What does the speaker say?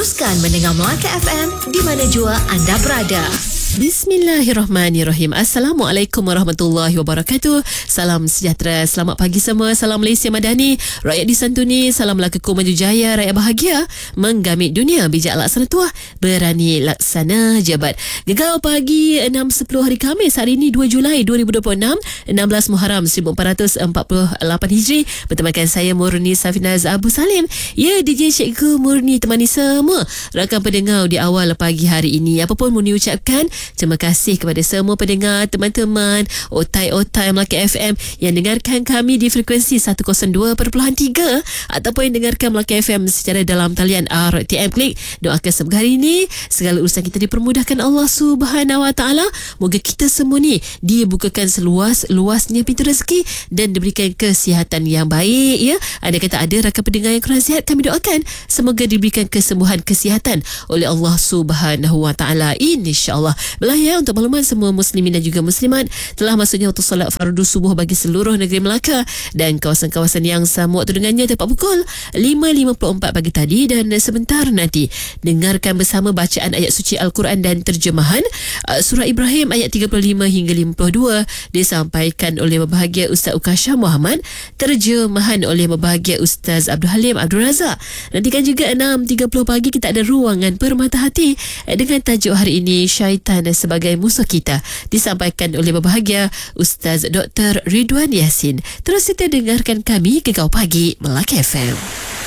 Teruskan mendengar Melaka FM di mana jua anda berada. Bismillahirrahmanirrahim. Assalamualaikum warahmatullahi wabarakatuh. Salam sejahtera, selamat pagi semua. Salam Malaysia Madani, rakyat disantuni. Salam Melaka Maju Jaya, rakyat bahagia. Menggamit dunia, bijak laksana tuah, berani laksana jabat. Gegar pagi 6.10 hari Khamis. Hari ini 2 Julai 2026, 16 Muharram 1448 Hijri. Bertemakan saya Murni Safinaz Abu Salim. Ya, DJ Cikgu Murni temani semua rakan pendengar di awal pagi hari ini. Apa pun Murni ucapkan, terima kasih kepada semua pendengar, teman-teman otai-otai Melaka FM yang dengarkan kami di frekuensi 102.3 ataupun yang dengarkan Melaka FM secara dalam talian RTM Klik. Doakan semoga hari ini segala urusan kita dipermudahkan Allah Subhanahu Wa Taala. Moga kita semua ni dibukakan seluas-luasnya pintu rezeki dan diberikan kesihatan yang baik, ya. Ada kata ada rakan pendengar yang kurang sihat, kami doakan semoga diberikan kesembuhan kesihatan oleh Allah Subhanahu Wa Taala, insya-Allah. Belahya untuk makluman semua muslimin dan juga muslimat, telah masuknya waktu solat fardu subuh bagi seluruh negeri Melaka dan kawasan-kawasan yang sama waktu dengannya tepat pukul 5.54 pagi tadi. Dan sebentar nanti dengarkan bersama bacaan ayat suci Al-Quran dan terjemahan surah Ibrahim ayat 35 hingga 52 disampaikan oleh berbahagia Ustaz Ukasha Muhammad, terjemahan oleh berbahagia Ustaz Abdul Halim Abdul Razak. Nantikan juga 6.30 pagi kita ada ruangan Permata Hati dengan tajuk hari ini Syaitan sebagai musuh kita, disampaikan oleh berbahagia Ustaz Dr. Ridwan Yasin. Terus kita dengarkan kami Gegar Pagi Melaka FM.